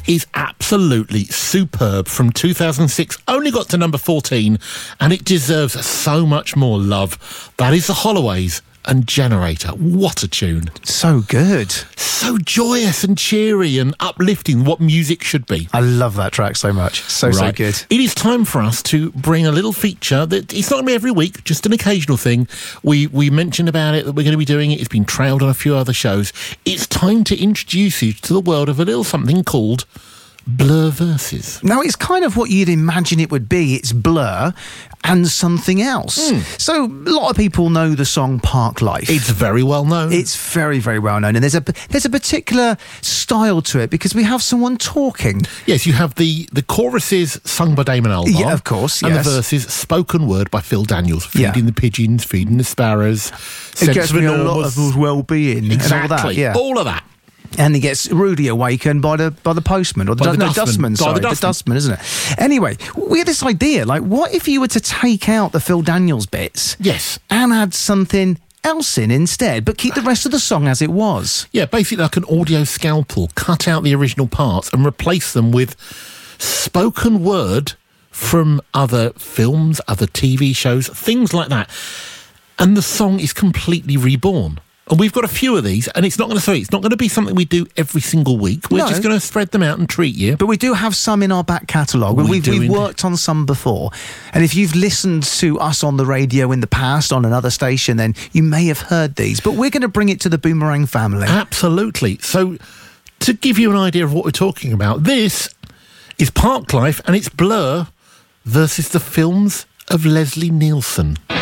is absolutely superb from 2006. Only got to number 14, and it deserves so much more love. That is the Holloways and Generator. What a tune. So good. So joyous and cheery and uplifting, what music should be. I love that track so much. So good. It is time for us to bring a little feature that it's not going to be every week, just an occasional thing. We mentioned about it that we're going to be doing it. It's been trailed on a few other shows. It's time to introduce you to the world of a little something called Blur Verses. Now, it's kind of what you'd imagine it would be. It's Blur and something else. So, a lot of people know the song Park Life. It's very well known. It's very, very well known. And there's a particular style to it because we have someone talking. Yes, you have the choruses sung by Damon Albarn. Yeah, of course, and yes. the verses spoken word by Phil Daniels. Feeding the pigeons, feeding the sparrows. It gets me a lot of well-being. Exactly. And all that, yeah. All of that. And he gets rudely awakened by the postman, or the dustman, the dustman, isn't it? Anyway, we had this idea, like, what if you were to take out the Phil Daniels bits? Yes. And add something else in instead, but keep the rest of the song as it was? Yeah, basically like an audio scalpel. Cut out the original parts and replace them with spoken word from other films, other TV shows, things like that. And the song is completely reborn. And we've got a few of these, and it's not going to be something we do every single week. We're just going to spread them out and treat you. But we do have some in our back catalogue. We've worked on some before. And if you've listened to us on the radio in the past on another station, then you may have heard these. But we're going to bring it to the Boomerang family. Absolutely. So, to give you an idea of what we're talking about, this is Park Life, and it's Blur versus the films of Leslie Nielsen.